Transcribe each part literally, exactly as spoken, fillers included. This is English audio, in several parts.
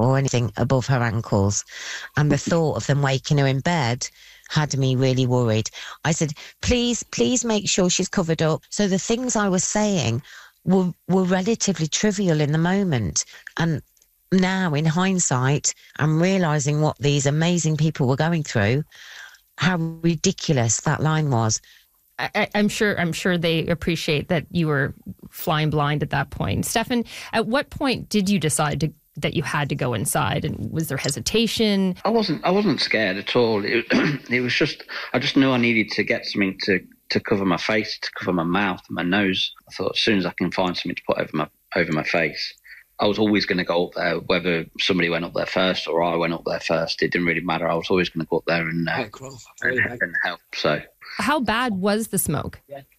or anything above her ankles. And the thought of them waking her in bed had me really worried. I said, please, please make sure she's covered up. So the things I was saying were, were relatively trivial in the moment. And now, in hindsight, I'm realising what these amazing people were going through, how ridiculous that line was. I, I'm sure I'm sure they appreciate that you were flying blind at that point. Stefan, at what point did you decide to, that you had to go inside? And was there hesitation? I wasn't I wasn't scared at all. It, it was just, I just knew I needed to get something to, to cover my face, to cover my mouth and my nose. I thought as soon as I can find something to put over my over my face, I was always going to go up there, whether somebody went up there first or I went up there first. It didn't really matter. I was always going to go up there and, uh, and, and help. So, how bad was the smoke?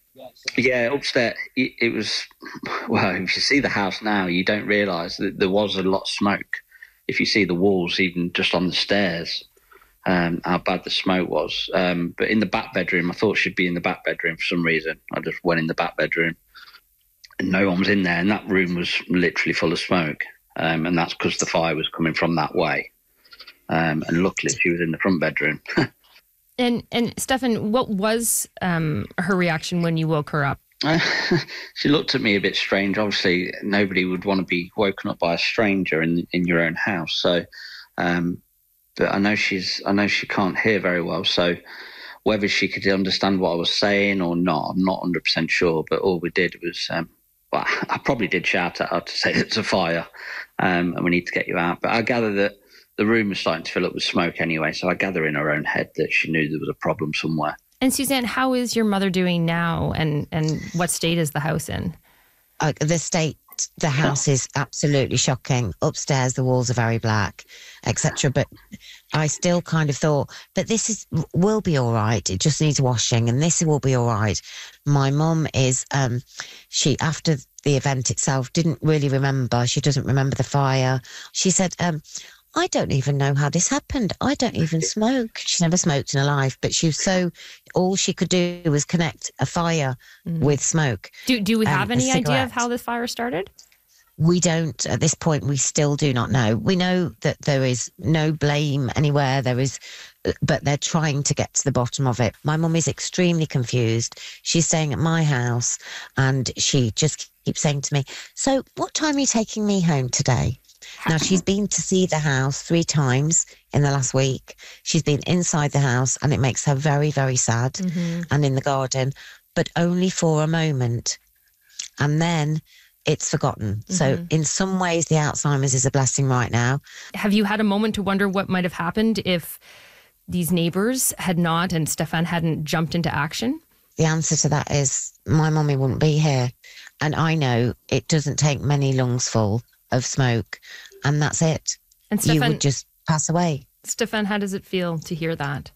Yeah, upstairs, it, it was, well, if you see the house now, you don't realise that there was a lot of smoke. If you see the walls, even just on the stairs, um, how bad the smoke was. Um, but in the back bedroom, I thought she'd be in the back bedroom for some reason. I just went in the back bedroom. And no one was in there, and that room was literally full of smoke. Um, and that's because the fire was coming from that way. Um, and luckily, she was in the front bedroom. and and Stefan, what was um, her reaction when you woke her up? Uh, she looked at me a bit strange. Obviously, nobody would want to be woken up by a stranger in in your own house. So, um, but I know she's I know she can't hear very well. So, whether she could understand what I was saying or not, I'm not one hundred percent sure. But all we did was. Um, Well, I probably did shout at her to say it's a fire um, and we need to get you out. But I gather that the room was starting to fill up with smoke anyway. So I gather in her own head that she knew there was a problem somewhere. And Suzanne, how is your mother doing now? And, and what state is the house in? Uh, the state, the house is absolutely shocking. Upstairs, the walls are very black, et cetera. But I still kind of thought, but this is will be all right. It just needs washing, and this will be all right. My mum is, um, she after the event itself didn't really remember. She doesn't remember the fire. She said, um, I don't even know how this happened. I don't even smoke. She's never smoked in her life, but she was so, all she could do was connect a fire mm. with smoke. Do do we have any idea of how the fire started? We don't, at this point, we still do not know. We know that there is no blame anywhere. There is, but they're trying to get to the bottom of it. My mum is extremely confused. She's staying at my house and she just keeps saying to me, so what time are you taking me home today? Now, she's been to see the house three times in the last week. She's been inside the house and it makes her very, very sad mm-hmm. and in the garden, but only for a moment. And then it's forgotten. Mm-hmm. So in some ways, the Alzheimer's is a blessing right now. Have you had a moment to wonder what might have happened if these neighbours had not and Stefan hadn't jumped into action? The answer to that is my mummy wouldn't be here. And I know it doesn't take many lungs full of smoke and that's it. And Stefan, you would just pass away. Stefan, how does it feel to hear that?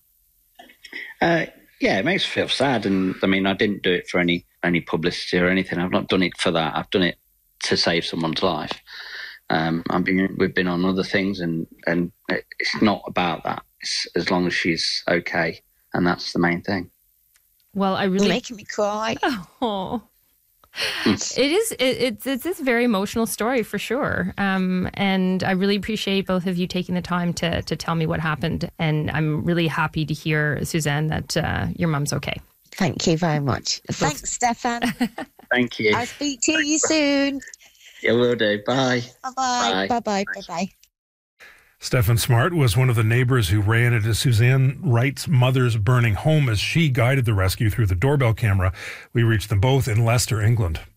Uh, yeah, it makes me feel sad. And I mean, I didn't do it for any any publicity or anything. I've not done it for that. I've done it to save someone's life. Um, I've been, we've been on other things and, and it's not about that. It's as long as she's okay. And that's the main thing. Well, I really... You're making me cry. Oh, it is, it, it's, it's this very emotional story for sure. Um, and I really appreciate both of you taking the time to, to tell me what happened. And I'm really happy to hear, Suzanne, that uh, your mum's okay. Thank you very much. Thanks, Stefan. Thank you. I'll speak to you soon. Yeah, will do. Bye. Bye-bye. Bye-bye. Bye-bye. Stefan Smart was one of the neighbors who ran into Suzanne Wright's mother's burning home as she guided the rescue through the doorbell camera. We reached them both in Leicester, England.